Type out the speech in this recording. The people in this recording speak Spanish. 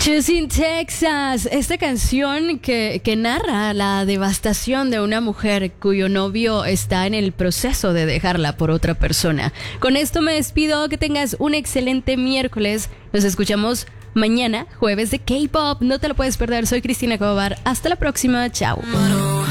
Choosing Texas, esta canción que narra la devastación de una mujer cuyo novio está en el proceso de dejarla por otra persona. Con esto me despido, que tengas un excelente miércoles. Nos escuchamos mañana, jueves de K-Pop. No te lo puedes perder, soy Cristina Cobar. Hasta la próxima, chao.